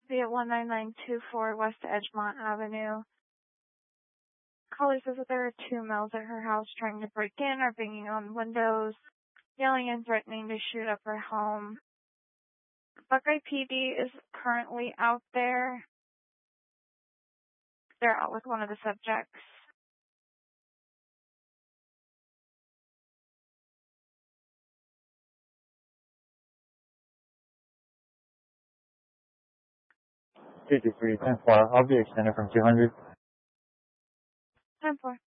be at 19924 West Edgemont Avenue. Caller says that there are two males at her house trying to break in or banging on windows, yelling and threatening to shoot up her home. Buckeye PD is currently out there. They're out with one of the subjects. Two two three 10-4. I'll be extended from 200. 10-4.